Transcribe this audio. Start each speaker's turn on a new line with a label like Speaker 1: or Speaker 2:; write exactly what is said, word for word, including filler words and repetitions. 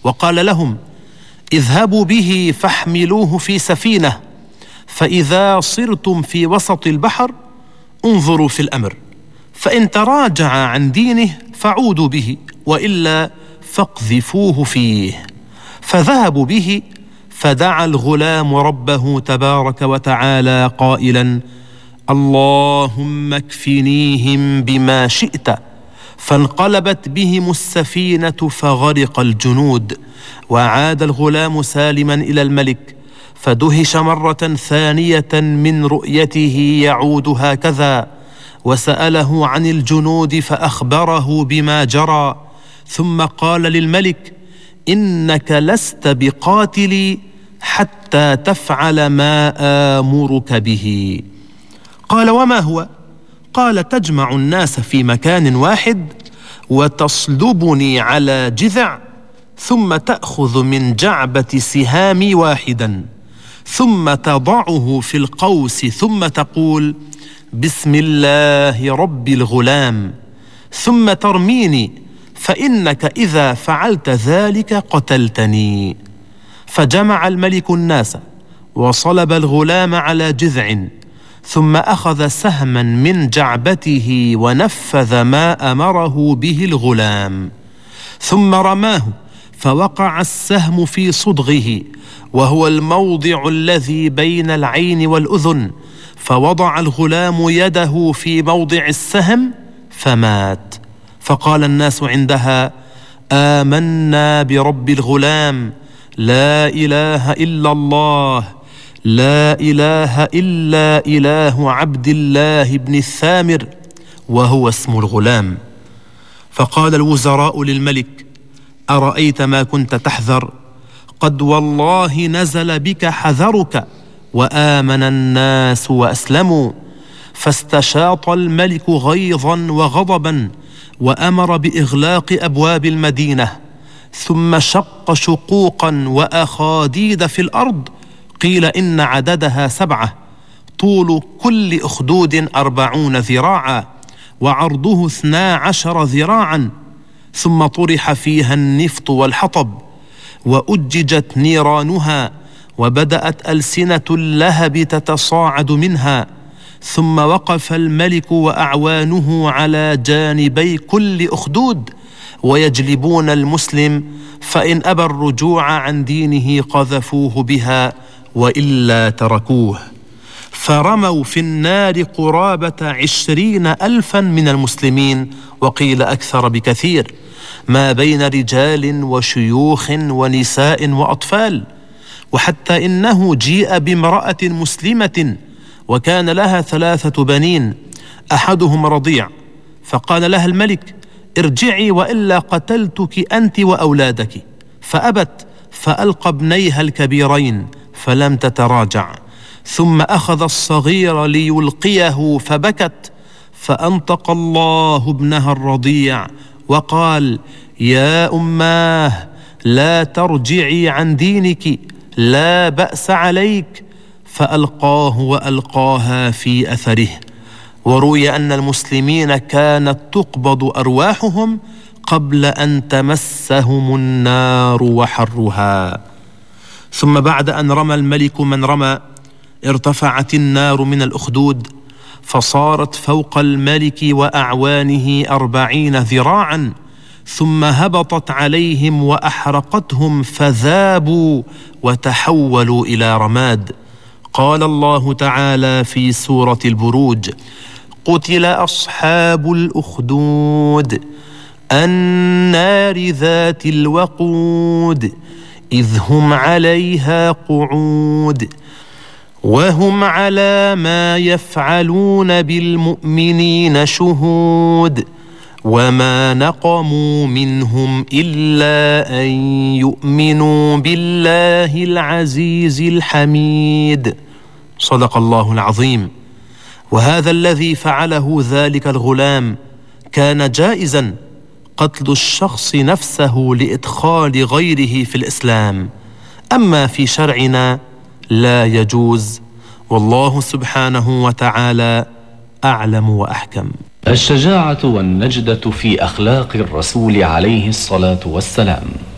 Speaker 1: وقال لهم: اذهبوا به فاحملوه في سفينة، فإذا صرتم في وسط البحر انظروا في الأمر، فإن تراجع عن دينه فعودوا به، وإلا فاقذفوه فيه. فذهبوا به، فدعا الغلام ربه تبارك وتعالى قائلا: اللهم اكفنيهم بما شئت. فانقلبت بهم السفينة فغرق الجنود، وعاد الغلام سالما إلى الملك، فدهش مرة ثانية من رؤيته يعود هكذا، وسأله عن الجنود فأخبره بما جرى، ثم قال للملك: إنك لست بقاتلي حتى تفعل ما آمرك به. قال: وما هو؟ قال: تجمع الناس في مكان واحد، وتصلبني على جذع، ثم تأخذ من جعبة سهامي واحدا، ثم تضعه في القوس، ثم تقول: بسم الله رب الغلام، ثم ترميني، فإنك إذا فعلت ذلك قتلتني. فجمع الملك الناس وصلب الغلام على جذع، ثم أخذ سهما من جعبته ونفذ ما أمره به الغلام، ثم رماه، فوقع السهم في صدغه، وهو الموضع الذي بين العين والأذن، فوضع الغلام يده في موضع السهم فمات. فقال الناس عندها: آمنا برب الغلام، لا إله إلا الله، لا إله إلا إله عبد الله بن الثامر، وهو اسم الغلام. فقال الوزراء للملك: أرأيت ما كنت تحذر؟ قد والله نزل بك حذرك، وآمن الناس وأسلموا. فاستشاط الملك غيظا وغضبا، وأمر بإغلاق أبواب المدينة، ثم شق شقوقا وأخاديد في الأرض، قيل إن عددها سبعة، طول كل أخدود أربعون ذراعا، وعرضه اثنا عشر ذراعا، ثم طرح فيها النفط والحطب، وأججت نيرانها، وبدأت ألسنة اللهب تتصاعد منها. ثم وقف الملك وأعوانه على جانبي كل أخدود، ويجلبون المسلم، فإن أبى الرجوع عن دينه قذفوه بها، وإلا تركوه. فرموا في النار قرابة عشرين ألفا من المسلمين، وقيل أكثر بكثير، ما بين رجال وشيوخ ونساء وأطفال. وحتى إنه جيء بامرأة مسلمة وكان لها ثلاثة بنين، أحدهم رضيع، فقال لها الملك: ارجعي وإلا قتلتك أنت وأولادك. فأبت، فألقى ابنيها الكبيرين فلم تتراجع، ثم أخذ الصغير ليلقيه فبكت، فأنطق الله ابنها الرضيع وقال: يا أماه، لا ترجعي عن دينك، لا بأس عليك. فألقاه وألقاها في أثره. وروي أن المسلمين كانت تقبض أرواحهم قبل أن تمسهم النار وحرها. ثم بعد أن رمى الملك من رمى، ارتفعت النار من الأخدود، فصارت فوق الملك وأعوانه أربعين ذراعا، ثم هبطت عليهم وأحرقتهم، فذابوا وتحولوا إلى رماد. قال الله تعالى في سورة البروج: قتل أصحاب الأخدود النار ذات الوقود إذ هم عليها قعود وهم على ما يفعلون بالمؤمنين شهود وما نقموا منهم إلا أن يؤمنوا بالله العزيز الحميد. صدق الله العظيم. وهذا الذي فعله ذلك الغلام كان جائزا، قتل الشخص نفسه لإدخال غيره في الإسلام، أما في شرعنا لا يجوز، والله سبحانه وتعالى أعلم وأحكم.
Speaker 2: الشجاعة والنجدة في أخلاق الرسول عليه الصلاة والسلام.